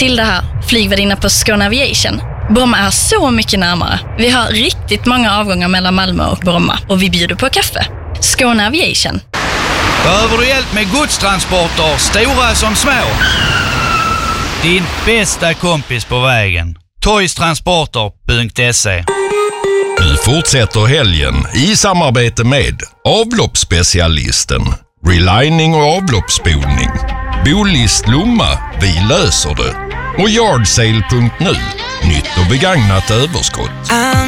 Matilda här, flygvärdinna på Skåne Aviation. Bromma är så mycket närmare. Vi har riktigt många avgångar mellan Malmö och Bromma och vi bjuder på kaffe. Skåne Aviation. Behöver du hjälp med godstransporter, stora som små? Din bästa kompis på vägen. Toystransporter.se. Nu fortsätter helgen i samarbete med avloppsspecialisten, relining och avloppsspolning, Bolist Lomma, vi löser det, och Yardsale.nu, nytt och begagnat överskott.